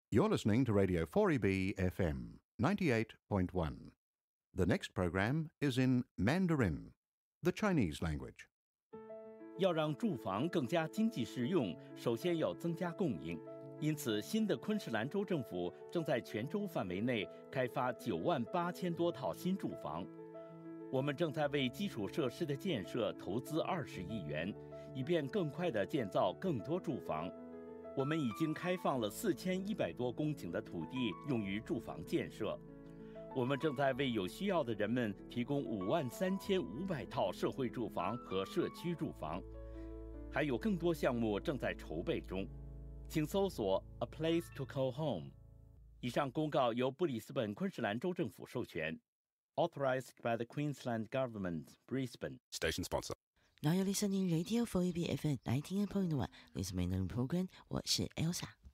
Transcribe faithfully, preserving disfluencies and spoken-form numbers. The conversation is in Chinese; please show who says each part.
Speaker 1: You're listening to Radio four E B F M, ninety-eight point one. The next program is in Mandarin, the Chinese language.
Speaker 2: 要让住房更加经济适用，首先要增加供应。因此，新的昆士兰州政府正在全州范围内开发九万八千多套新住房。我们正在为基础设施的建设投资二十亿元，以便更快地建造更多住房。我们已经开放了四千一百多公顷的土地用于住房建设。我们正在为有需要的人们提供五万三千五百套社会住房和社区住房，还有更多项目正在筹备中。请搜索 A Place to Call Home。以上公告由布里斯本昆士兰州政府授权。Authorized by the Queensland Government, Brisbane.
Speaker 3: Station sponsor.
Speaker 4: Now you're listening Radio four E B F M ninety-eight point one. This Mandarin program. 我是 Elsa。